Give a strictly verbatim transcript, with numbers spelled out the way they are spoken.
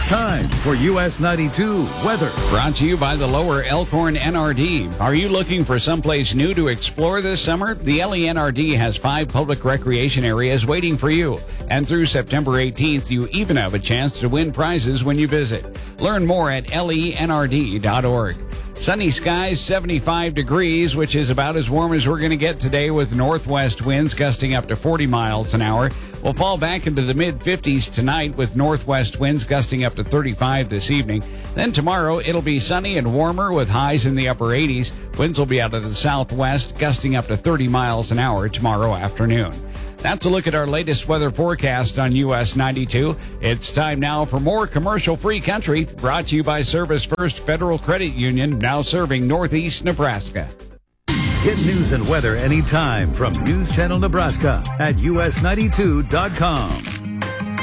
Time for U S ninety-two weather. Brought to you by the Lower Elkhorn N R D. Are you looking for someplace new to explore this summer? The L E N R D has five public recreation areas waiting for you. And through September eighteenth, you even have a chance to win prizes when you visit. Learn more at L E N R D dot org. Sunny skies, seventy-five degrees, which is about as warm as we're going to get today with northwest winds gusting up to forty miles an hour. We'll fall back into the mid-fifties tonight with northwest winds gusting up to thirty-five this evening. Then tomorrow, it'll be sunny and warmer with highs in the upper eighties. Winds will be out of the southwest, gusting up to thirty miles an hour tomorrow afternoon. That's a look at our latest weather forecast on U S ninety-two. It's time now for more commercial-free country, brought to you by Service First Federal Credit Union, now serving Northeast Nebraska. Get news and weather anytime from News Channel Nebraska at U S ninety-two dot com.